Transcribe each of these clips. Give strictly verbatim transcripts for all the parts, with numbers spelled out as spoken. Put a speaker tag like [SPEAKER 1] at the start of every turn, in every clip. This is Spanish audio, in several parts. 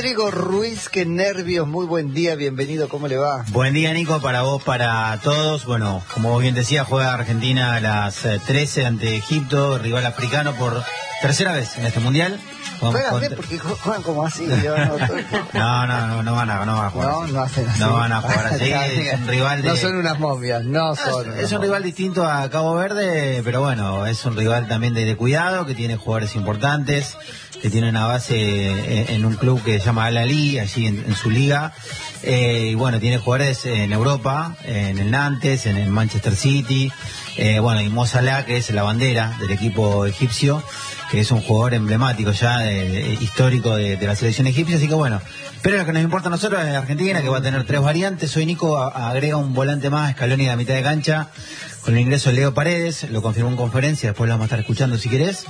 [SPEAKER 1] Rodrigo Ruiz, qué nervios, muy buen día, bienvenido, ¿cómo le va?
[SPEAKER 2] Buen día, Nico, para vos, para todos. Bueno, como vos bien decía, juega Argentina a las trece ante Egipto, rival africano por tercera vez en este mundial.
[SPEAKER 1] Juegan contra... bien porque juegan como así. Yo no,
[SPEAKER 2] no, no, no, no van a, no van a jugar
[SPEAKER 1] no,
[SPEAKER 2] así.
[SPEAKER 1] No, hacen así.
[SPEAKER 2] No van a jugar así. Es un rival de...
[SPEAKER 1] No son unas momias, no son.
[SPEAKER 2] Es, es un rival distinto a Cabo Verde, pero bueno, es un rival también de, de cuidado, que tiene jugadores importantes, que tiene una base en, en un club que se llama Al Ahly, allí en, en su liga. Eh, y bueno, tiene jugadores en Europa, en el Nantes, en el Manchester City. Eh, bueno, y Mo Salah, que es la bandera del equipo egipcio, que es un jugador emblemático ya, de, de, histórico de, de la selección egipcia, así que bueno. Pero lo que nos importa a nosotros es Argentina, que va a tener tres variantes. Hoy Nico a, a agrega un volante más, Scaloni de la mitad de cancha, con el ingreso de Leo Paredes, lo confirmó en conferencia, después lo vamos a estar escuchando si querés.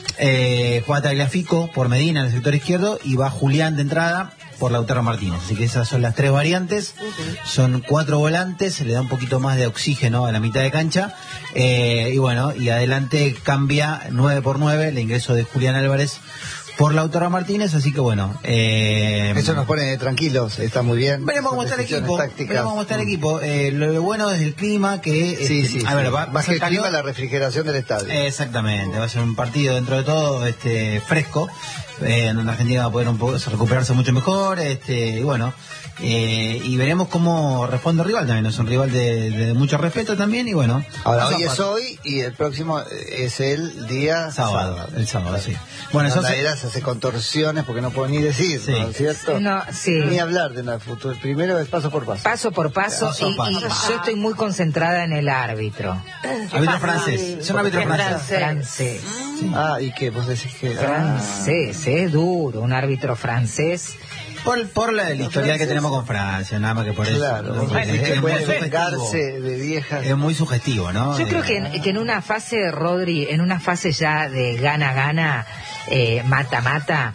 [SPEAKER 2] Eh, juega Tagliafico por Medina en el sector izquierdo, y va Julián de entrada por Lautaro Martínez. Así que esas son las tres variantes. Uh-huh. Son cuatro volantes, se le da un poquito más de oxígeno a la mitad de cancha. Eh, y bueno, y adelante cambia nueve por nueve el ingreso de Julián Álvarez por Lautaro Martínez, así que bueno. Eh,
[SPEAKER 1] Eso nos pone tranquilos, está muy bien.
[SPEAKER 2] Veremos cómo está el equipo. Veremos cómo está el equipo. Eh, lo, lo bueno es el clima, que...
[SPEAKER 1] Sí,
[SPEAKER 2] este,
[SPEAKER 1] sí,
[SPEAKER 2] a
[SPEAKER 1] sí.
[SPEAKER 2] ver, va, va a ser
[SPEAKER 1] el
[SPEAKER 2] cálido.
[SPEAKER 1] clima, la refrigeración del estadio.
[SPEAKER 2] Exactamente, va a ser un partido dentro de todo este fresco, eh, donde Argentina va a poder un poco recuperarse mucho mejor, este y bueno, eh, y veremos cómo responde el rival también. Es un rival de, de mucho respeto también, y bueno.
[SPEAKER 1] Ahora, hoy es hoy y el próximo es el día
[SPEAKER 2] sábado, sábado. El sábado, sí.
[SPEAKER 1] Bueno, eso se hace contorsiones porque no puedo ni decir, sí. ¿No es cierto?
[SPEAKER 3] No, sí.
[SPEAKER 1] Ni hablar de la futuro. Primero es paso por paso.
[SPEAKER 3] Paso por paso, paso, y, paso. y yo estoy muy concentrada en el árbitro.
[SPEAKER 2] Árbitro francés. Es un árbitro francés.
[SPEAKER 3] Francés.
[SPEAKER 1] Sí. Ah, ¿y qué? Vos decís que...
[SPEAKER 3] Francés, ah. es duro, un árbitro francés.
[SPEAKER 2] Por, por la, la historia que tenemos con Francia, nada más que por eso.
[SPEAKER 1] Claro,
[SPEAKER 2] ¿no?
[SPEAKER 1] Bueno,
[SPEAKER 2] es,
[SPEAKER 1] que
[SPEAKER 2] es,
[SPEAKER 1] puede
[SPEAKER 2] muy
[SPEAKER 1] vengarse de viejas.
[SPEAKER 2] Es muy sugestivo, ¿no?
[SPEAKER 3] Yo
[SPEAKER 2] de,
[SPEAKER 3] creo que en, que en una fase, Rodri, en una fase ya de gana-gana, eh, mata-mata,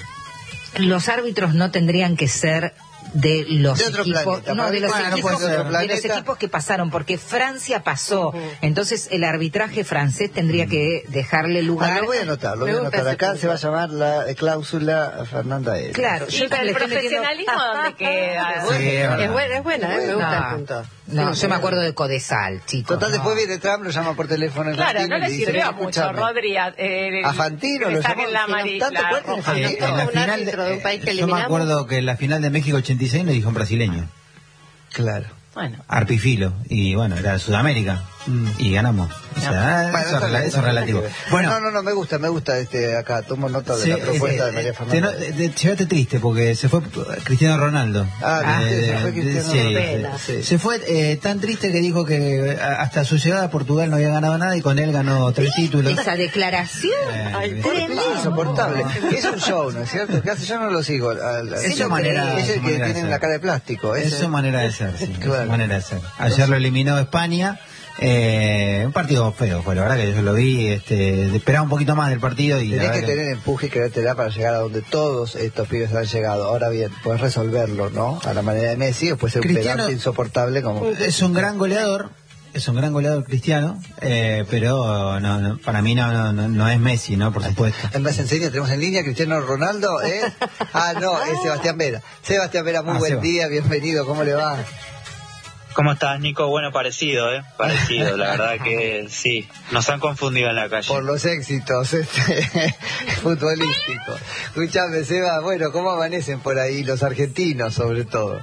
[SPEAKER 3] mm. los árbitros no tendrían que ser de los
[SPEAKER 1] de otro
[SPEAKER 3] equipos
[SPEAKER 1] planeta,
[SPEAKER 3] no de los
[SPEAKER 1] bueno,
[SPEAKER 3] equipos
[SPEAKER 1] no
[SPEAKER 3] de los equipos que pasaron, porque Francia pasó, uh-huh. entonces el arbitraje francés tendría uh-huh. que dejarle lugar.
[SPEAKER 1] Ah, lo voy a anotar, lo voy a anotar acá, se va a llamar la cláusula Fernanda Eres.
[SPEAKER 3] Claro,
[SPEAKER 4] y para el profesionalismo donde queda.
[SPEAKER 2] Sí,
[SPEAKER 4] es buena, es buena,
[SPEAKER 1] ¿eh?
[SPEAKER 4] Me gusta
[SPEAKER 3] no,
[SPEAKER 4] el punto.
[SPEAKER 3] No, yo me acuerdo de Codesal, chicos.
[SPEAKER 1] Total,
[SPEAKER 3] no.
[SPEAKER 1] después viene Trump, lo llama por teléfono en
[SPEAKER 4] Claro,
[SPEAKER 1] Fantino,
[SPEAKER 4] no le sirvió mucho, Rodri. Eh,
[SPEAKER 1] a Fantino lo llamó.
[SPEAKER 4] La Mari,
[SPEAKER 1] ¿Tanto
[SPEAKER 4] la
[SPEAKER 1] cuerpo en
[SPEAKER 2] Fantino?
[SPEAKER 1] Fantino?
[SPEAKER 2] En la
[SPEAKER 4] un
[SPEAKER 2] final
[SPEAKER 4] árbitro de un país que
[SPEAKER 2] yo me acuerdo que en la final de México ochenta y seis nos dijo un brasileño.
[SPEAKER 1] Claro.
[SPEAKER 4] Bueno.
[SPEAKER 2] Arpifilo. Y bueno, era de Sudamérica. Mm. Y ganamos. O sea,
[SPEAKER 1] no.
[SPEAKER 2] eso,
[SPEAKER 1] bueno,
[SPEAKER 2] es, eso es relativo.
[SPEAKER 1] Bueno, no, no, no, me gusta, me gusta este acá. Tomo nota de
[SPEAKER 2] sí,
[SPEAKER 1] la propuesta
[SPEAKER 2] eh,
[SPEAKER 1] de María
[SPEAKER 2] eh,
[SPEAKER 1] Fernanda.
[SPEAKER 2] Te, te, te llevaste triste porque se fue Cristiano Ronaldo.
[SPEAKER 1] Ah,
[SPEAKER 2] eh,
[SPEAKER 1] se fue Cristiano
[SPEAKER 2] sí,
[SPEAKER 1] Ronaldo.
[SPEAKER 2] Sí,
[SPEAKER 1] sí.
[SPEAKER 2] Se fue eh, tan triste que dijo que hasta su llegada a Portugal no había ganado nada y con él ganó tres títulos.
[SPEAKER 3] Esa declaración.
[SPEAKER 2] Eh,
[SPEAKER 1] Ay, tremendo. Es insoportable. Es un show, ¿no es cierto? Que hace yo no lo sigo. Al,
[SPEAKER 2] es su manera,
[SPEAKER 1] es el que tiene la cara de plástico.
[SPEAKER 2] Es su manera de ser, sí.
[SPEAKER 1] Claro.
[SPEAKER 2] Es su manera de ser. Ayer lo eliminó España. Eh, un partido feo fue, la verdad que yo lo vi, este, esperaba un poquito más del partido y
[SPEAKER 1] tenés que
[SPEAKER 2] que...
[SPEAKER 1] tener empuje y creértela para llegar a donde todos estos pibes han llegado. Ahora bien, puedes resolverlo, ¿no? A la manera de Messi, o puede ser un pedante insoportable como...
[SPEAKER 2] Es un gran goleador, es un gran goleador Cristiano, eh, pero no, no, para mí no, no, no es Messi, ¿no? Por supuesto.
[SPEAKER 1] Además, en serio, tenemos en línea Cristiano Ronaldo, ¿eh? Ah, no, es Sebastián Vera. Sebastián Vera, muy ah, buen Seba. día, bienvenido, ¿cómo le va?
[SPEAKER 5] ¿Cómo estás, Nico? Bueno, parecido, ¿eh? Parecido, la verdad que sí, nos han confundido en la calle.
[SPEAKER 1] Por los éxitos este, futbolísticos. Escuchame, Seba, bueno, ¿cómo amanecen por ahí los argentinos, sobre todo?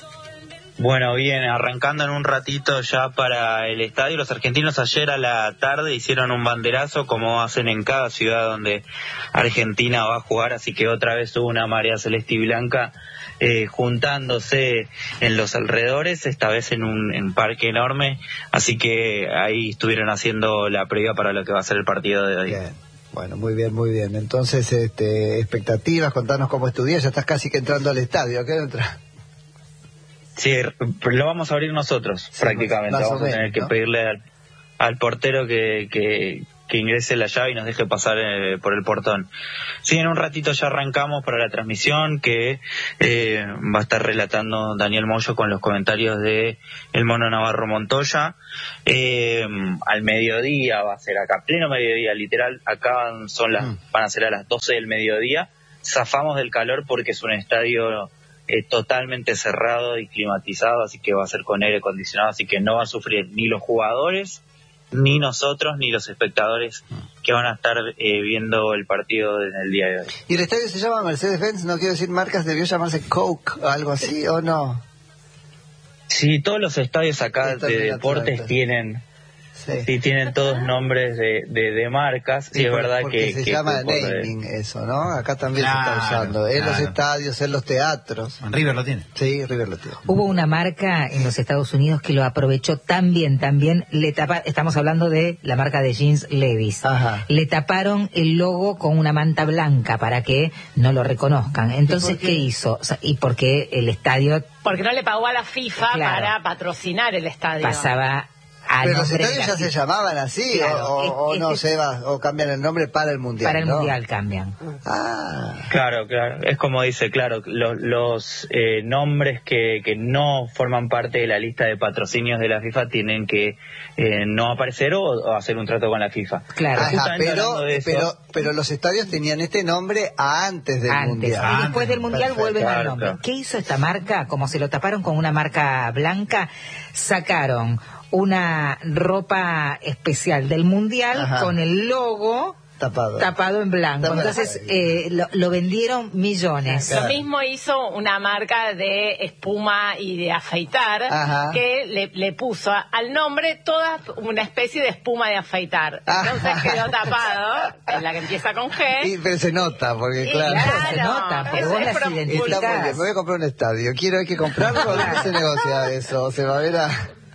[SPEAKER 5] Bueno, bien, arrancando en un ratito ya para el estadio. Los argentinos ayer a la tarde hicieron un banderazo, como hacen en cada ciudad donde Argentina va a jugar, así que otra vez hubo una marea celeste y blanca eh, juntándose en los alrededores, esta vez en un en parque enorme, así que ahí estuvieron haciendo la previa para lo que va a ser el partido de hoy.
[SPEAKER 1] Bien. Bueno, muy bien, muy bien. Entonces, este, expectativas, contanos cómo estudias, ya estás casi que entrando al estadio, ¿a qué hora entras?
[SPEAKER 5] Sí, lo vamos a abrir nosotros, sí, prácticamente. Vamos a tener menos, que ¿no? pedirle al, al portero que, que, que ingrese la llave y nos deje pasar eh, por el portón. Sí, en un ratito ya arrancamos para la transmisión que eh, va a estar relatando Daniel Moyo con los comentarios de el Mono Navarro Montoya. Eh, al mediodía va a ser acá, pleno mediodía, literal, acá son las, mm. van a ser a las doce del mediodía. zafamos del calor porque es un estadio eh, totalmente cerrado y climatizado, así que va a ser con aire acondicionado, así que no va a sufrir ni los jugadores, ni nosotros, ni los espectadores que van a estar eh, viendo el partido en el día de hoy.
[SPEAKER 1] ¿Y el estadio se llama Mercedes-Benz? No quiero decir marcas, debió llamarse Coke o algo así, ¿o no?
[SPEAKER 5] Sí, todos los estadios acá de deportes tienen... Sí. sí, tienen todos nombres de, de, de marcas, sí, sí es por, verdad que...
[SPEAKER 1] se
[SPEAKER 5] que
[SPEAKER 1] llama naming de... eso, ¿no? Acá también claro, se está usando, en claro. los estadios, en los teatros.
[SPEAKER 2] River lo tiene.
[SPEAKER 1] Sí, River lo tiene.
[SPEAKER 3] Hubo una marca en los Estados Unidos que lo aprovechó tan bien, también le tapa, estamos hablando de la marca de jeans Levi's. Ajá. Le taparon el logo con una manta blanca para que no lo reconozcan. Entonces, ¿qué? ¿qué hizo? O sea, y porque el estadio...
[SPEAKER 4] Porque no le pagó a la FIFA claro. para patrocinar el estadio.
[SPEAKER 3] Pasaba...
[SPEAKER 1] Pero los estadios ya se llamaban así, claro, o, es, o es, no es, se va, o cambian el nombre para el mundial.
[SPEAKER 3] Para el
[SPEAKER 1] ¿no?
[SPEAKER 3] mundial cambian.
[SPEAKER 1] Ah.
[SPEAKER 5] Claro, claro. Es como dice, claro, los, los eh, nombres que, que no forman parte de la lista de patrocinios de la FIFA tienen que eh, no aparecer o, o hacer un trato con la FIFA.
[SPEAKER 3] Claro.
[SPEAKER 1] Ajá, pero, eso, pero, pero los estadios tenían este nombre antes del
[SPEAKER 3] antes,
[SPEAKER 1] mundial.
[SPEAKER 3] Y después del mundial Perfecto. vuelven
[SPEAKER 5] claro,
[SPEAKER 3] al nombre.
[SPEAKER 5] Claro.
[SPEAKER 3] ¿Qué hizo esta marca? Como se lo taparon con una marca blanca, sacaron una ropa especial del mundial Ajá. con el logo
[SPEAKER 1] tapado,
[SPEAKER 3] tapado en blanco. Tapado. Entonces eh, lo, lo vendieron millones.
[SPEAKER 4] Lo mismo hizo una marca de espuma y de afeitar Ajá. que le, le puso al nombre toda una especie de espuma de afeitar. Entonces Ajá. quedó tapado, en la que empieza con G.
[SPEAKER 1] Y, pero se nota, porque
[SPEAKER 4] y
[SPEAKER 1] claro.
[SPEAKER 4] claro
[SPEAKER 3] se nota, porque vos las identificás.
[SPEAKER 1] Me voy a comprar un estadio. Quiero, hay que comprarlo. ¿Cómo se negocia eso? Se va a ver a...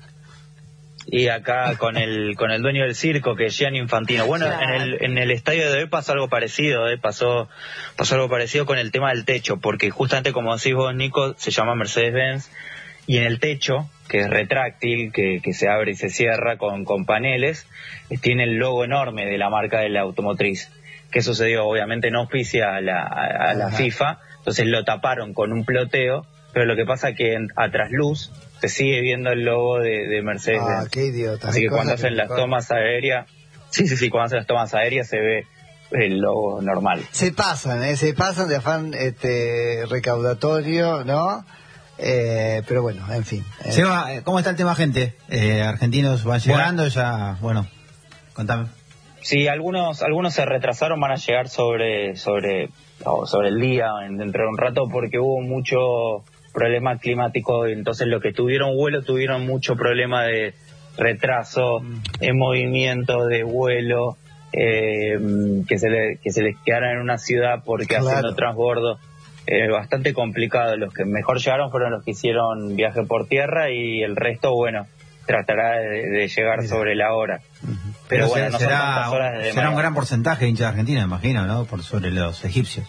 [SPEAKER 5] Y acá con el con el dueño del circo, que es Gianni Infantino. Bueno, claro. en el en el estadio de hoy pasó algo parecido, eh, pasó pasó algo parecido con el tema del techo, porque justamente como decís vos, Nico, se llama Mercedes-Benz, y en el techo, que es retráctil, que, que se abre y se cierra con, con paneles, tiene el logo enorme de la marca de la automotriz. ¿Qué sucedió? Obviamente no auspicia a la, a, a la FIFA, entonces lo taparon con un ploteo, pero lo que pasa es que en, a trasluz se sigue viendo el logo de, de Mercedes-Benz.
[SPEAKER 1] Ah, qué idiota.
[SPEAKER 5] Así que cuando hacen las tomas aéreas, sí, sí, sí, cuando hacen las tomas aéreas se ve el logo normal.
[SPEAKER 1] Se pasan, ¿eh? Se pasan de afán este recaudatorio, ¿no? Eh, pero bueno, en fin. Eh.
[SPEAKER 2] Seba, ¿cómo está el tema, gente? Eh, argentinos van llegando, bueno. ya, bueno, contame.
[SPEAKER 5] Sí, algunos algunos se retrasaron, van a llegar sobre sobre sobre el día, dentro de un rato, porque hubo mucho problema climático, entonces los que tuvieron vuelo tuvieron mucho problema de retraso, mm. en movimiento de vuelo, eh, que se le, que se les quedaran en una ciudad porque claro. haciendo transbordo, eh, bastante complicado. Los que mejor llegaron fueron los que hicieron viaje por tierra, y el resto, bueno, tratará de, de llegar Mira. sobre la hora. Uh-huh. Pero,
[SPEAKER 2] Pero
[SPEAKER 5] bueno, no
[SPEAKER 2] será,
[SPEAKER 5] son tantas horas de
[SPEAKER 2] será un gran porcentaje de hinchas de Argentina, me imagino, ¿no? Por sobre los egipcios.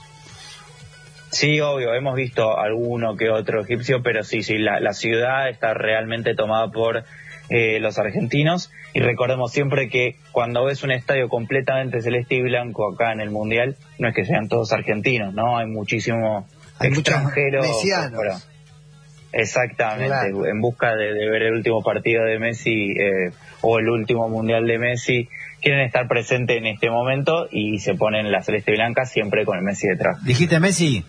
[SPEAKER 5] Sí, obvio, hemos visto alguno que otro egipcio, pero sí, sí, la, la ciudad está realmente tomada por eh, los argentinos, y recordemos siempre que cuando ves un estadio completamente celeste y blanco acá en el Mundial, no es que sean todos argentinos, ¿no? Hay muchísimos extranjeros.
[SPEAKER 1] Mesianos.
[SPEAKER 5] Exactamente,
[SPEAKER 1] claro.
[SPEAKER 5] en busca de, de ver el último partido de Messi eh, o el último Mundial de Messi, quieren estar presentes en este momento y se ponen la celeste y blanca siempre con el Messi detrás.
[SPEAKER 2] ¿Dijiste Messi?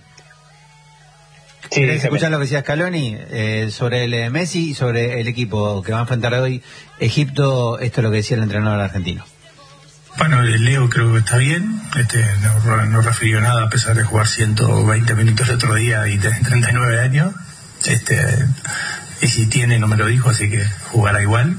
[SPEAKER 5] Sí,
[SPEAKER 2] ¿Querés escuchar lo que decía Scaloni eh, sobre el eh, Messi y sobre el equipo que va a enfrentar hoy Egipto? Esto es lo que decía el entrenador argentino.
[SPEAKER 6] Bueno, Leo creo que está bien, este, no, no refirió nada a pesar de jugar ciento veinte minutos el otro día y tener treinta y nueve años. Este, y si tiene, no me lo dijo, así que jugará igual.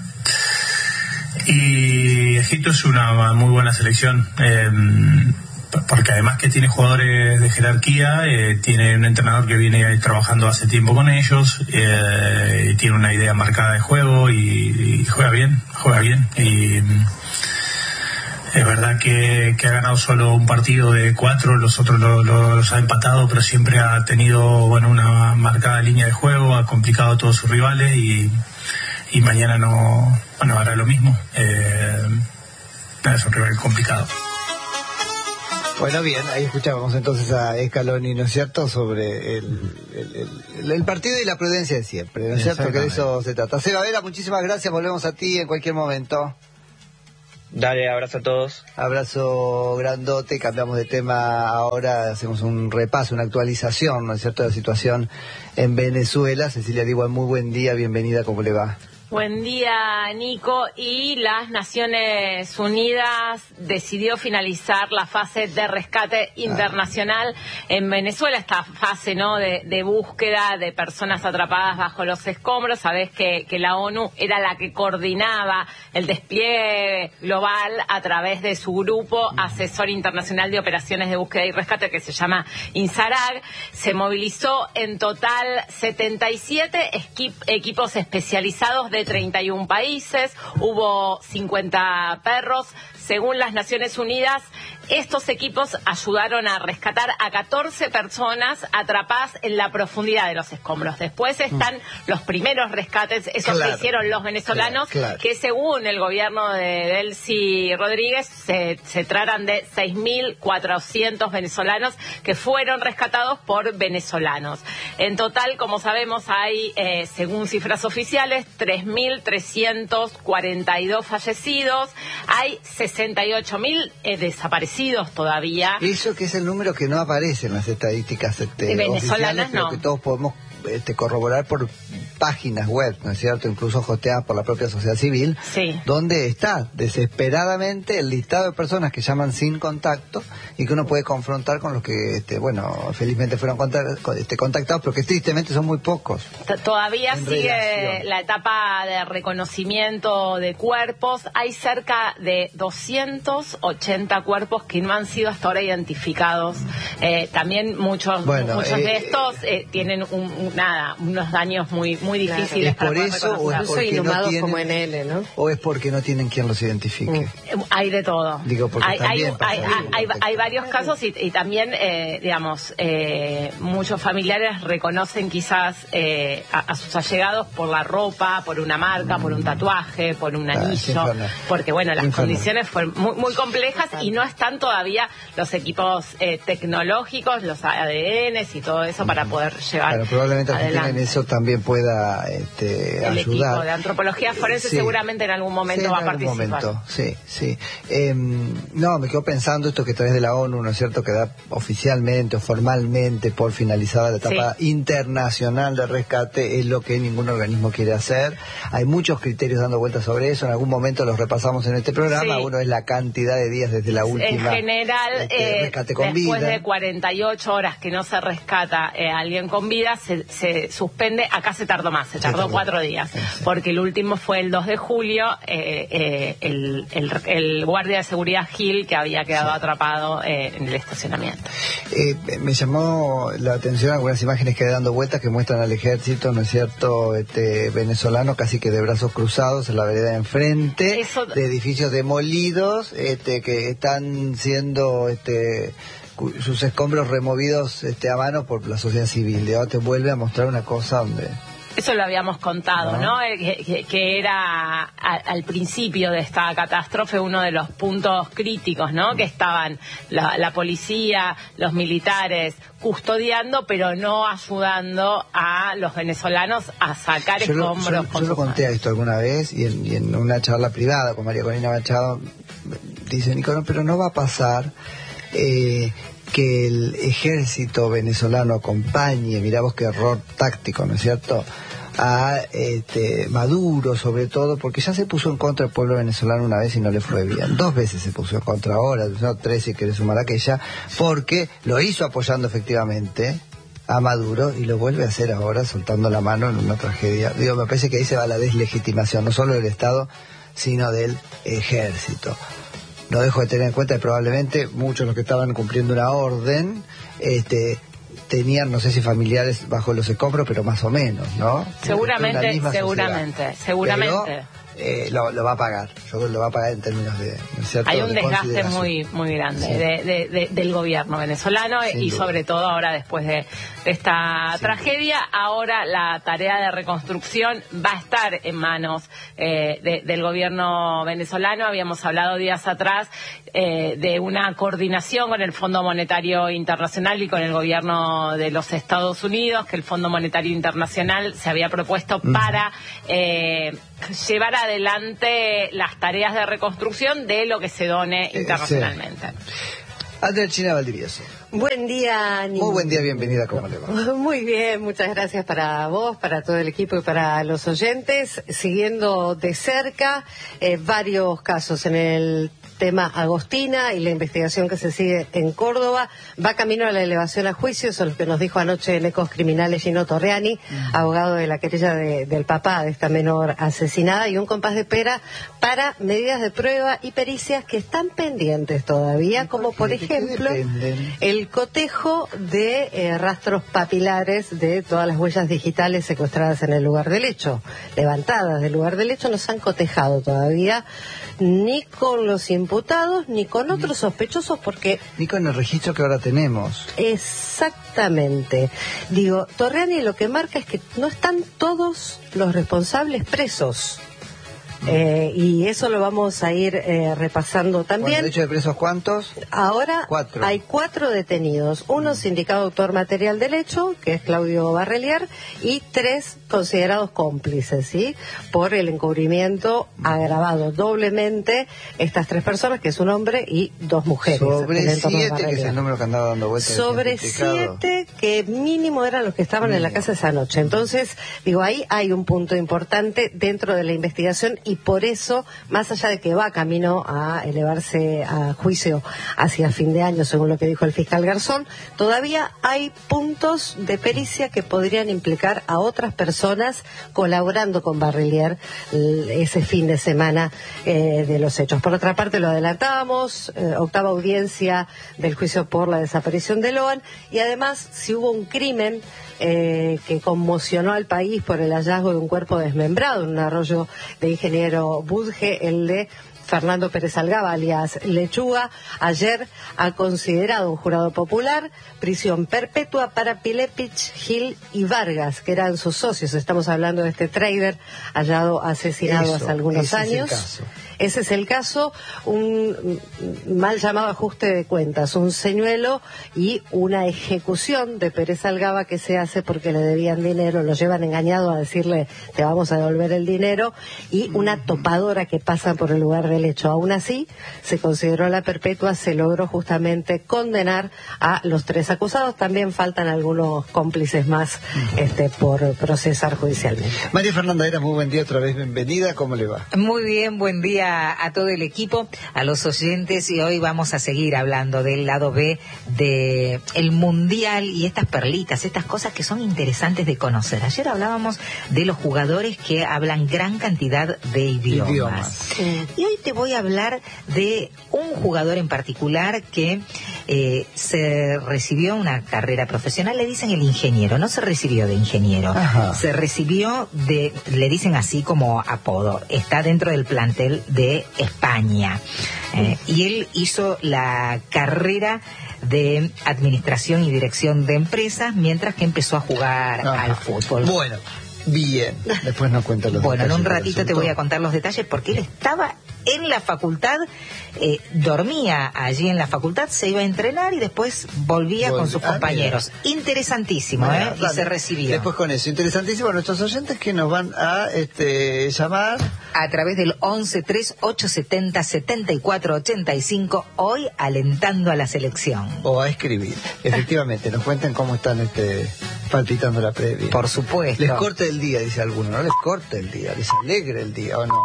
[SPEAKER 6] Y Egipto es una muy buena selección, eh, porque además que tiene jugadores de jerarquía, eh, tiene un entrenador que viene trabajando hace tiempo con ellos, eh, y tiene una idea marcada de juego, y, y juega bien, juega bien. Y es verdad que, que ha ganado solo un partido de cuatro, los otros lo, lo, los ha empatado, pero siempre ha tenido, bueno, una marcada línea de juego, ha complicado a todos sus rivales, y, y mañana no, bueno, hará lo mismo. Eh, es un rival complicado.
[SPEAKER 1] Bueno, bien, ahí escuchábamos entonces a Scaloni, ¿no es cierto?, sobre el, el, el, el partido y la prudencia de siempre, ¿no es cierto?, que de eso se trata. Seba Vera, muchísimas gracias, volvemos a ti en cualquier momento.
[SPEAKER 5] Dale, abrazo a todos.
[SPEAKER 1] Abrazo grandote, cambiamos de tema ahora, hacemos un repaso, una actualización, ¿no es cierto?, de la situación en Venezuela. Cecilia Diwan, muy buen día, bienvenida, ¿cómo le va?
[SPEAKER 4] Buen día, Nico. Y las Naciones Unidas decidió finalizar la fase de rescate internacional ah. en Venezuela, esta fase, ¿no?, de, de búsqueda de personas atrapadas bajo los escombros. Sabés que, que la ONU era la que coordinaba el despliegue global a través de su grupo asesor internacional de operaciones de búsqueda y rescate, que se llama INSARAG. Se movilizó en total setenta y siete equip- equipos especializados de treinta y un países, hubo cincuenta perros. Según las Naciones Unidas, estos equipos ayudaron a rescatar a catorce personas atrapadas en la profundidad de los escombros. Después están mm. los primeros rescates, esos claro, que hicieron los venezolanos, claro, claro. que según el gobierno de Delcy Rodríguez, se, se tratan de seis mil cuatrocientos venezolanos que fueron rescatados por venezolanos. En total, como sabemos, hay, eh, según cifras oficiales, tres mil trescientos cuarenta y dos fallecidos, hay sesenta y ocho mil eh, desaparecidos todavía.
[SPEAKER 1] Eso que es el número que no aparece en las estadísticas este,
[SPEAKER 4] venezolanas,
[SPEAKER 1] pero
[SPEAKER 4] no.
[SPEAKER 1] que todos podemos este, corroborar por páginas web, ¿no es cierto?, incluso hosteadas por la propia sociedad civil,
[SPEAKER 4] sí.
[SPEAKER 1] donde está desesperadamente el listado de personas que llaman sin contacto y que uno puede confrontar con los que, este, bueno, felizmente fueron contact- este, contactados, pero que tristemente son muy pocos.
[SPEAKER 4] T- Todavía sigue
[SPEAKER 1] relación.
[SPEAKER 4] La etapa de reconocimiento de cuerpos. Hay cerca de doscientos ochenta cuerpos que no han sido hasta ahora identificados. Eh, también muchos,
[SPEAKER 1] bueno,
[SPEAKER 4] muchos
[SPEAKER 1] eh,
[SPEAKER 4] de estos eh, tienen un, un, nada, unos daños muy muy difíciles.
[SPEAKER 1] ¿Es por eso o es porque no tienen,
[SPEAKER 3] como en L, ¿no?
[SPEAKER 1] o es porque no tienen quien los identifique?
[SPEAKER 4] Mm. Hay de todo.
[SPEAKER 1] Digo, porque
[SPEAKER 4] hay,
[SPEAKER 1] también
[SPEAKER 4] hay, hay, hay, hay varios casos y, y también, eh, digamos, eh, muchos familiares reconocen quizás eh, a, a sus allegados por la ropa, por una marca, por un tatuaje, por un anillo, ah, porque bueno, las infernal. condiciones fueron muy, muy complejas y no están todavía los equipos eh, tecnológicos, los A D Ns y todo eso para poder llevar
[SPEAKER 1] Claro, probablemente
[SPEAKER 4] adelante.
[SPEAKER 1] en eso también pueda este,
[SPEAKER 4] el
[SPEAKER 1] ayudar.
[SPEAKER 4] equipo de antropología forense
[SPEAKER 1] sí.
[SPEAKER 4] seguramente en algún momento
[SPEAKER 1] sí,
[SPEAKER 4] va
[SPEAKER 1] en
[SPEAKER 4] a
[SPEAKER 1] algún
[SPEAKER 4] participar.
[SPEAKER 1] Momento. Sí, sí. Eh, no, me quedo pensando esto que traes de la ONU, ¿no es cierto?, que da oficialmente o formalmente por finalizada la etapa sí. internacional de rescate, es lo que ningún organismo quiere hacer. Hay muchos criterios dando vueltas sobre eso, en algún momento los repasamos en este programa. Sí. Uno es la cantidad de días desde la última.
[SPEAKER 4] En general,
[SPEAKER 1] este,
[SPEAKER 4] eh,
[SPEAKER 1] rescate con
[SPEAKER 4] después
[SPEAKER 1] vida.
[SPEAKER 4] de cuarenta y ocho horas que no se rescata eh, a alguien con vida, se, se suspende. Acá se tardó más, se tardó cuatro días, sí. porque el último fue el dos de julio, eh, eh, el, el, el guardia de seguridad Gil, que había quedado sí. atrapado eh, en el estacionamiento.
[SPEAKER 1] Eh, me llamó la atención algunas imágenes que hay dando vueltas que muestran al ejército, ¿no es cierto?, este, venezolano casi que de brazos cruzados en la vereda de enfrente, Eso... de edificios demolidos, este, que están siendo, este, sus escombros removidos este, a mano por la sociedad civil. Y ahora te vuelve a mostrar una cosa donde...
[SPEAKER 4] Eso lo habíamos contado, ¿no? ¿no? Que, que, que era a, al principio de esta catástrofe uno de los puntos críticos, ¿no? Que estaban la, la policía, los militares custodiando, pero no ayudando a los venezolanos a sacar
[SPEAKER 1] yo
[SPEAKER 4] escombros.
[SPEAKER 1] Lo, yo yo lo conté a esto alguna vez y en, y en una charla privada con María Corina Machado dice, Nicolás, pero no va a pasar... Eh, que el ejército venezolano acompañe, mirá vos qué error táctico, ¿no es cierto?, a este, Maduro sobre todo, porque ya se puso en contra del pueblo venezolano una vez y no le fue bien, dos veces se puso en contra ahora, no tres si querés sumar aquella, porque lo hizo apoyando efectivamente a Maduro y lo vuelve a hacer ahora soltando la mano en una tragedia. Digo, me parece que ahí se va la deslegitimación, no solo del Estado, sino del ejército. No dejo de tener en cuenta que probablemente muchos de los que estaban cumpliendo una orden este, tenían, no sé si familiares bajo los escombros, pero más o menos, ¿no?
[SPEAKER 4] Seguramente, seguramente, sociedad. seguramente.
[SPEAKER 1] Pero, eh, lo, lo va a pagar, yo creo que lo va a pagar en términos de... ¿cierto?
[SPEAKER 4] Hay un
[SPEAKER 1] de
[SPEAKER 4] desgaste muy muy grande sí. de, de, de, del gobierno venezolano Sin y duda. sobre todo ahora después de, de esta Sin tragedia, duda. ahora la tarea de reconstrucción va a estar en manos eh, de, del gobierno venezolano. Habíamos hablado días atrás eh, de una coordinación con el Fondo Monetario Internacional y con el gobierno de los Estados Unidos, que el Fondo Monetario Internacional se había propuesto mm. para eh, llevar a adelante las tareas de reconstrucción de lo que se done internacionalmente.
[SPEAKER 1] Andrea China Valdivieso.
[SPEAKER 7] Buen día, Nino.
[SPEAKER 1] Muy buen día, bienvenida, ¿cómo le va?
[SPEAKER 7] Muy bien, muchas gracias para vos, para todo el equipo y para los oyentes. Siguiendo de cerca eh, varios casos en el tema Agostina y la investigación que se sigue en Córdoba. Va camino a la elevación a juicio, eso es lo que nos dijo anoche el ecos criminales Gino Torriani, uh-huh. abogado de la querella de, del papá de esta menor asesinada, y un compás de espera para medidas de prueba y pericias que están pendientes todavía, como por ejemplo el cotejo de eh, rastros papilares de todas las huellas digitales secuestradas en el lugar del hecho, levantadas del lugar del hecho. No se han cotejado todavía ni con los imputados ni con otros sospechosos, porque
[SPEAKER 1] ni con el registro que ahora tenemos.
[SPEAKER 7] Exactamente. Digo, Torriani lo que marca es que no están todos los responsables presos. Eh, y eso lo vamos a ir eh, repasando también.
[SPEAKER 1] Bueno, de hecho, de presos, ¿cuántos?
[SPEAKER 7] Ahora
[SPEAKER 1] cuatro.
[SPEAKER 7] Hay cuatro detenidos. Uno mm. sindicado autor material del hecho, que es Claudio Barrelier, y tres considerados cómplices, ¿sí? Por el encubrimiento mm. agravado doblemente. Estas tres personas, que es un hombre y dos mujeres.
[SPEAKER 1] Sobre siete, que es el número que andaba dando vueltas.
[SPEAKER 7] Sobre siete, que mínimo eran los que estaban mínimo. en la casa esa noche. Entonces, digo, ahí hay un punto importante dentro de la investigación, y por eso, más allá de que va camino a elevarse a juicio hacia fin de año, según lo que dijo el fiscal Garzón, todavía hay puntos de pericia que podrían implicar a otras personas colaborando con Barrelier ese fin de semana eh, de los hechos. Por otra parte, lo adelantábamos, eh, octava audiencia del juicio por la desaparición de Loan, y además, si hubo un crimen Eh, que conmocionó al país por el hallazgo de un cuerpo desmembrado en un arroyo de Ingeniero Budge, el de Fernando Pérez Algaba, alias Lechuga. Ayer ha considerado un jurado popular prisión perpetua para Pilepich, Gil y Vargas, que eran sus socios. Estamos hablando de este trader hallado asesinado Eso, hace algunos años.
[SPEAKER 1] Es
[SPEAKER 7] Ese es el caso, un mal llamado ajuste de cuentas, un señuelo y una ejecución de Pérez Algaba que se hace porque le debían dinero, lo llevan engañado a decirle te vamos a devolver el dinero, y una topadora que pasa por el lugar del hecho. Aún así, se consideró la perpetua, se logró justamente condenar a los tres acusados. También faltan algunos cómplices más este, por procesar judicialmente.
[SPEAKER 1] María Fernanda Era, muy buen día otra vez, bienvenida, ¿cómo le va?
[SPEAKER 3] Muy bien, buen día a todo el equipo, a los oyentes, y hoy vamos a seguir hablando del lado B de el Mundial y estas perlitas, estas cosas que son interesantes de conocer. Ayer hablábamos de los jugadores que hablan gran cantidad de idiomas, idiomas. Sí. Y hoy te voy a hablar de un jugador en particular que eh, se recibió una carrera profesional, le dicen el ingeniero, no se recibió de ingeniero, Ajá. se recibió de, le dicen así como apodo, está dentro del plantel de España, eh, y él hizo la carrera de administración y dirección de empresas mientras que empezó a jugar Ajá. al fútbol.
[SPEAKER 1] Bueno, bien, después nos cuenta los
[SPEAKER 3] bueno,
[SPEAKER 1] detalles.
[SPEAKER 3] Bueno, en un ratito te voy a contar los detalles, porque él estaba en la facultad, eh, dormía allí en la facultad, se iba a entrenar y después volvía Vol- con sus ah, compañeros. Mira. Interesantísimo, mira, ¿eh? Dale. Y se recibió.
[SPEAKER 1] Después con eso, interesantísimo, nuestros oyentes que nos van a este, llamar
[SPEAKER 3] a través del once tres ocho setenta setenta y cuatro ochenta y cinco, hoy alentando a la selección.
[SPEAKER 1] O a escribir, efectivamente, nos cuenten cómo están este, palpitando la previa.
[SPEAKER 3] Por supuesto.
[SPEAKER 1] Les corte el día, dice alguno, no les corte el día, les alegre el día, ¿o no?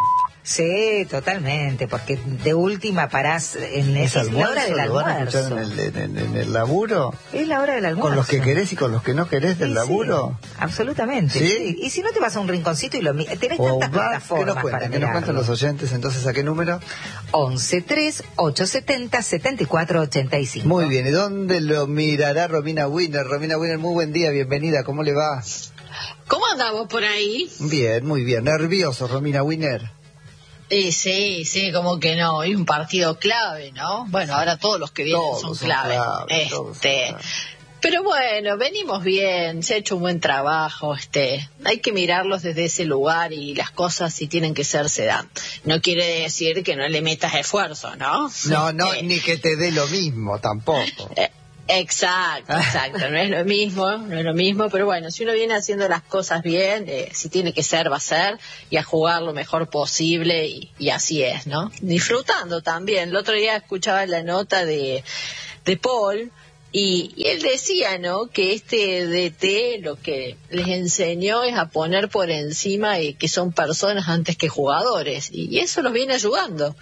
[SPEAKER 3] Sí, totalmente, porque de última parás en esa es la hora del almuerzo. ¿Lo van a escuchar
[SPEAKER 1] en el, en, en el laburo?
[SPEAKER 3] Es la hora del almuerzo.
[SPEAKER 1] ¿Con los que querés y con los que no querés del
[SPEAKER 3] sí,
[SPEAKER 1] laburo?
[SPEAKER 3] Sí, absolutamente.
[SPEAKER 1] ¿Sí?
[SPEAKER 3] Sí. Y si no te vas a un rinconcito y lo tenés
[SPEAKER 1] o
[SPEAKER 3] tantas
[SPEAKER 1] va,
[SPEAKER 3] plataformas
[SPEAKER 1] que nos cuenten,
[SPEAKER 3] para
[SPEAKER 1] que nos cuenten los oyentes, entonces, ¿a qué número?
[SPEAKER 3] once tres ocho setenta setenta y cuatro ochenta y cinco.
[SPEAKER 1] Muy bien, ¿y dónde lo mirará Romina Winner? Romina Winner, muy buen día, bienvenida, ¿cómo le va?
[SPEAKER 8] ¿Cómo andamos por ahí?
[SPEAKER 1] Bien, muy bien, nervioso, Romina Winner.
[SPEAKER 8] Eh, sí, sí, como que no, es un partido clave, ¿no? Bueno, ahora todos los que vienen
[SPEAKER 1] todos
[SPEAKER 8] son,
[SPEAKER 1] son
[SPEAKER 8] clave.
[SPEAKER 1] clave
[SPEAKER 8] este,
[SPEAKER 1] son clave.
[SPEAKER 8] Pero bueno, venimos bien, se ha hecho un buen trabajo, este, hay que mirarlos desde ese lugar y las cosas si tienen que ser se dan. No quiere decir que no le metas esfuerzo, ¿no?
[SPEAKER 1] No, no,
[SPEAKER 8] eh,
[SPEAKER 1] ni que te dé lo mismo tampoco.
[SPEAKER 8] Eh, Exacto, exacto, no es lo mismo, no es lo mismo, pero bueno, si uno viene haciendo las cosas bien, eh, si tiene que ser, va a ser, y a jugar lo mejor posible, y, y así es, ¿no? Disfrutando también. El otro día escuchaba la nota de, de Paul, y, y él decía, ¿no?, que este D T lo que les enseñó es a poner por encima y que son personas antes que jugadores, y, y eso los viene ayudando,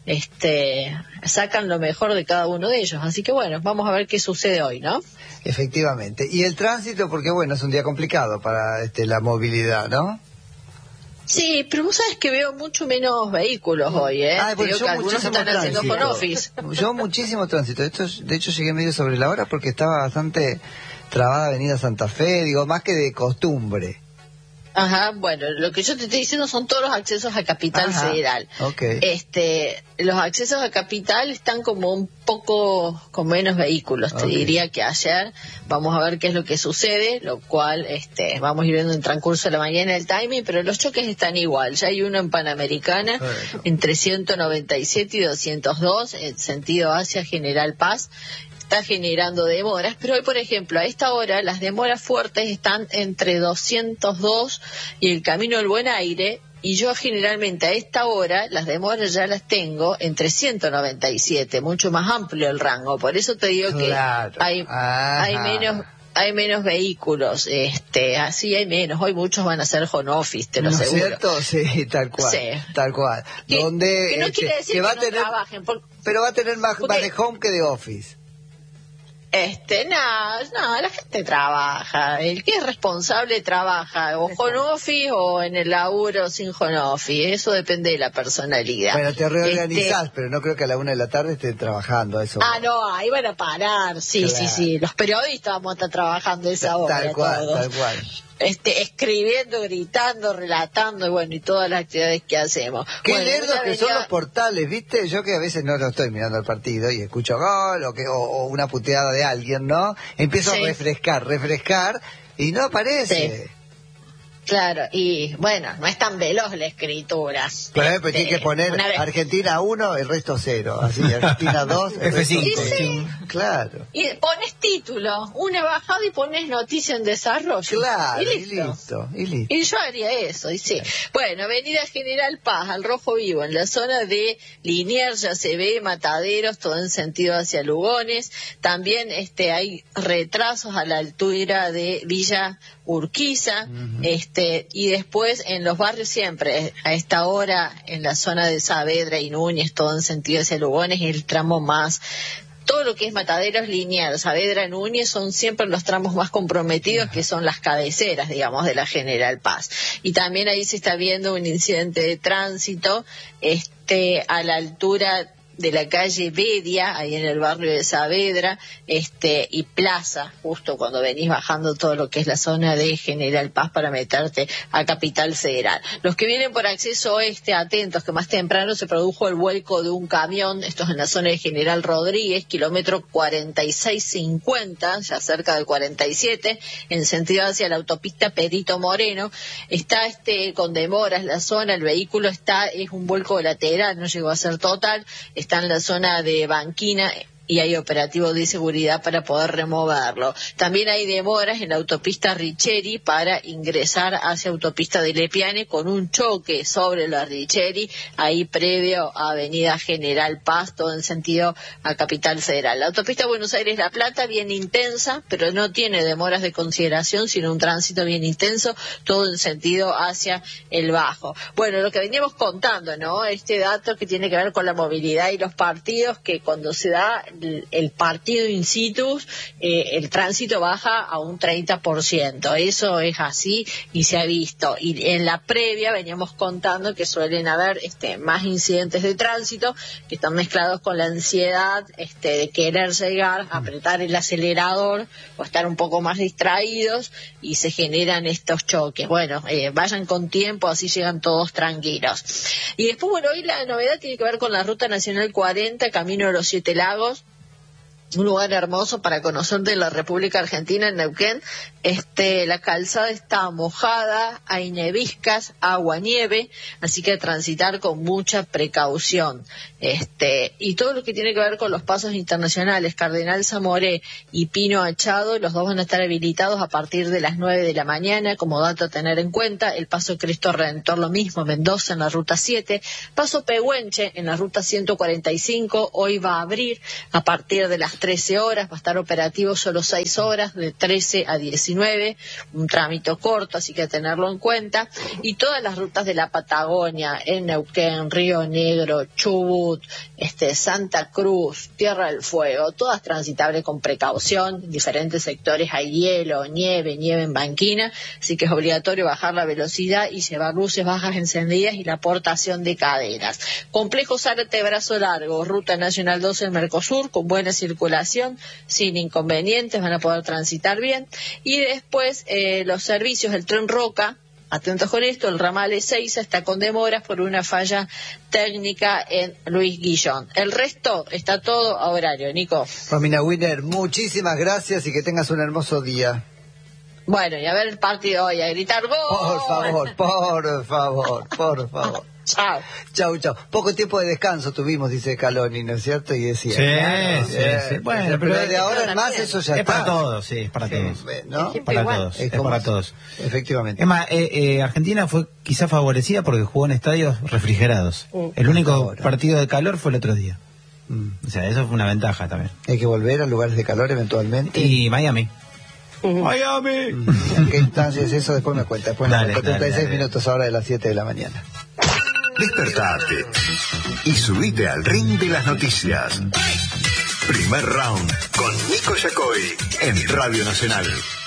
[SPEAKER 8] este, sacan lo mejor de cada uno de ellos, así que bueno, vamos a ver qué sucede hoy, ¿no?
[SPEAKER 1] Efectivamente, y el tránsito, porque bueno, es un día complicado para este, la movilidad, ¿no?
[SPEAKER 8] Sí, pero vos sabés que veo mucho menos vehículos hoy, ¿eh?
[SPEAKER 1] Ah,
[SPEAKER 8] Digo que algunos están
[SPEAKER 1] tránsito.
[SPEAKER 8] haciendo home office.
[SPEAKER 1] Yo muchísimo tránsito. Esto, de hecho, llegué medio sobre la hora porque estaba bastante trabada Avenida Santa Fe, digo, más que de costumbre.
[SPEAKER 8] Ajá, bueno, lo que yo te estoy diciendo son todos los accesos a Capital
[SPEAKER 1] Ajá,
[SPEAKER 8] Federal.
[SPEAKER 1] Okay.
[SPEAKER 8] Este, los accesos a Capital están como un poco con menos vehículos, te
[SPEAKER 1] Okay.
[SPEAKER 8] diría que ayer. Vamos a ver qué es lo que sucede, lo cual este, vamos a ir viendo en transcurso de la mañana el timing, pero los choques están igual. Ya hay uno en Panamericana, Correcto. entre ciento noventa y siete y doscientos dos, en sentido hacia General Paz. Está generando demoras, pero hoy, por ejemplo, a esta hora las demoras fuertes están entre doscientos dos y el Camino del Buen Aire, y yo generalmente a esta hora las demoras ya las tengo entre ciento noventa y siete, mucho más amplio el rango, por eso te digo
[SPEAKER 1] claro.
[SPEAKER 8] que hay, hay menos hay menos vehículos, este, así hay menos. Hoy muchos van a hacer home office, te lo
[SPEAKER 1] ¿No
[SPEAKER 8] aseguro.
[SPEAKER 1] es cierto? Sí, tal cual,
[SPEAKER 8] sí.
[SPEAKER 1] tal cual.
[SPEAKER 8] Que,
[SPEAKER 1] Donde,
[SPEAKER 8] que no
[SPEAKER 1] este,
[SPEAKER 8] quiere decir
[SPEAKER 1] que va
[SPEAKER 8] que
[SPEAKER 1] a tener,
[SPEAKER 8] no trabajen, por,
[SPEAKER 1] pero va a tener más,
[SPEAKER 8] porque,
[SPEAKER 1] más de home que de office.
[SPEAKER 8] Este, no, no, la gente trabaja, el que es responsable trabaja, o home office o en el laburo sin home office, eso depende de la personalidad.
[SPEAKER 1] Bueno, te reorganizás,
[SPEAKER 8] este,
[SPEAKER 1] pero no creo que a la una de la tarde estén trabajando eso.
[SPEAKER 8] Ah, no, ahí van a parar, sí,
[SPEAKER 1] claro.
[SPEAKER 8] sí, sí, los periodistas vamos a estar trabajando esa hora.
[SPEAKER 1] Tal cual,
[SPEAKER 8] todos.
[SPEAKER 1] tal cual.
[SPEAKER 8] Este, escribiendo, gritando, relatando, y bueno, y todas las actividades que hacemos.
[SPEAKER 1] Qué
[SPEAKER 8] bueno,
[SPEAKER 1] lerdos que
[SPEAKER 8] venía...
[SPEAKER 1] son los portales, ¿viste? Yo que a veces no lo estoy mirando el partido y escucho gol o, que, o, o una puteada de alguien, ¿no? Empiezo sí. a refrescar, refrescar y no aparece. Sí.
[SPEAKER 8] Claro, y bueno, no es tan veloz la escritura.
[SPEAKER 1] Claro, este, pero tiene que poner vez... Argentina uno, el resto cero. Así, Argentina dos, el resto
[SPEAKER 2] cinco.
[SPEAKER 8] Sí.
[SPEAKER 1] Claro.
[SPEAKER 8] Y pones título, una bajada y pones noticia en desarrollo.
[SPEAKER 1] Claro,
[SPEAKER 8] y listo.
[SPEAKER 1] Y listo, y listo.
[SPEAKER 8] Y yo haría eso, y sí. Bueno, Avenida General Paz, al Rojo Vivo, en la zona de Liniers ya se ve, Mataderos, todo en sentido hacia Lugones. También este hay retrasos a la altura de Villa Urquiza, uh-huh. este, y después en los barrios siempre, a esta hora, en la zona de Saavedra y Núñez, todo en sentido hacia Lugones, el tramo más, todo lo que es Mataderos, Liniers, Saavedra, Núñez, son siempre los tramos más comprometidos, uh-huh. que son las cabeceras, digamos, de la General Paz. Y también ahí se está viendo un incidente de tránsito, este, a la altura de la calle Bedia, ahí en el barrio de Saavedra, este, y Plaza, justo cuando venís bajando todo lo que es la zona de General Paz para meterte a Capital Federal. Los que vienen por acceso oeste, atentos, que más temprano se produjo el vuelco de un camión, esto es en la zona de General Rodríguez, kilómetro cuarenta y seis cincuenta, ya cerca del cuarenta y siete, en sentido hacia la autopista Perito Moreno. Está este con demoras la zona, el vehículo está, es un vuelco lateral, no llegó a ser total, está en la zona de Banquina y hay operativo de seguridad para poder removerlo. También hay demoras en la autopista Richeri para ingresar hacia autopista de Lepiane con un choque sobre la Richeri, ahí previo a Avenida General Paz, todo en sentido a Capital Federal. La autopista Buenos Aires-La Plata, bien intensa, pero no tiene demoras de consideración, sino un tránsito bien intenso, todo en sentido hacia el Bajo. Bueno, lo que veníamos contando, ¿no? Este dato que tiene que ver con la movilidad y los partidos, que cuando se da el partido in situ, eh, el tránsito baja a un treinta por ciento. Eso es así y se ha visto. Y en la previa veníamos contando que suelen haber este, más incidentes de tránsito que están mezclados con la ansiedad este, de querer llegar, apretar el acelerador o estar un poco más distraídos y se generan estos choques. Bueno, eh, vayan con tiempo, así llegan todos tranquilos. Y después, bueno, hoy la novedad tiene que ver con la Ruta Nacional cuarenta, camino de los Siete Lagos. un lugar hermoso para conocer de la República Argentina, en Neuquén. Este, la calzada está mojada, hay neviscas, agua, nieve, así que transitar con mucha precaución. Este, y todo lo que tiene que ver con los pasos internacionales, Cardenal Zamoré y Pino Achado, los dos van a estar habilitados a partir de las nueve de la mañana, como dato a tener en cuenta. El paso Cristo Redentor lo mismo, Mendoza en la ruta siete, paso Pehuenche en la ruta ciento cuarenta y cinco, hoy va a abrir a partir de las trece horas, va a estar operativo solo seis horas, de trece a diecinueve, un trámite corto, así que tenerlo en cuenta. Y todas las rutas de la Patagonia, en Neuquén, Río Negro, Chubut, este, Santa Cruz, Tierra del Fuego, todas transitables con precaución. En diferentes sectores hay hielo, nieve, nieve en banquina, así que es obligatorio bajar la velocidad y llevar luces bajas encendidas y la aportación de cadenas. Complejo Zárate Brazo Largo, Ruta Nacional doce en Mercosur, con buena circulación, sin inconvenientes, van a poder transitar bien. Y después eh, los servicios del Tren Roca, atentos con esto, el ramal E seis está con demoras por una falla técnica en Luis Guillón. El resto está todo a horario, Nico.
[SPEAKER 1] Romina Wiener, muchísimas gracias y que tengas un hermoso día.
[SPEAKER 8] Bueno, y a ver el partido hoy, a gritar ¡gol!
[SPEAKER 1] Por favor, por favor, por favor.
[SPEAKER 8] Chao.
[SPEAKER 1] Chau, chau. Poco tiempo de descanso tuvimos, dice Caloni, ¿no es cierto? Y decía.
[SPEAKER 2] Sí,
[SPEAKER 1] claro,
[SPEAKER 2] sí,
[SPEAKER 1] bien,
[SPEAKER 2] sí. Bueno,
[SPEAKER 1] pero,
[SPEAKER 2] pero,
[SPEAKER 1] pero de ahora en más eso ya
[SPEAKER 2] es
[SPEAKER 1] está.
[SPEAKER 2] para todos, sí, es para
[SPEAKER 1] sí,
[SPEAKER 2] todos.
[SPEAKER 1] ¿no?
[SPEAKER 2] Es para todos, es, es para todos.
[SPEAKER 1] Efectivamente.
[SPEAKER 2] Es más, eh, eh, Argentina fue quizá favorecida porque jugó en estadios refrigerados. Mm. El único ahora. partido de calor fue el otro día. Mm. O sea, eso fue una ventaja también.
[SPEAKER 1] Hay que volver a lugares de calor eventualmente.
[SPEAKER 2] Y Miami.
[SPEAKER 1] Uh-huh.
[SPEAKER 2] Miami.
[SPEAKER 1] ¿En qué instancia es eso? Después me cuenta. Después
[SPEAKER 2] dale,
[SPEAKER 1] me treinta y seis
[SPEAKER 2] dale, dale.
[SPEAKER 1] minutos ahora de las siete de la mañana.
[SPEAKER 9] Despertate y subite al ring de las noticias. Primer round con Nico Yacoy en Radio Nacional.